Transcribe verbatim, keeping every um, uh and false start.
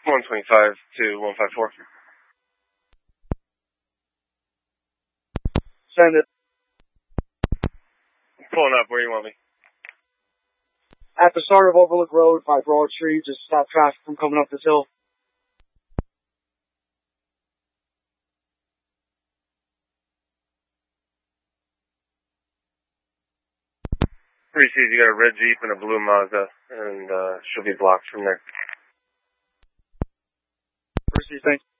one twenty-five to one five four. Send it. Pulling up. Where you want me? At the start of Overlook Road by Broad Street, just stop traffic from coming up this hill. Three C's, you got a red Jeep and a blue Mazda, and uh, she'll be blocked from there. Three C's, thanks.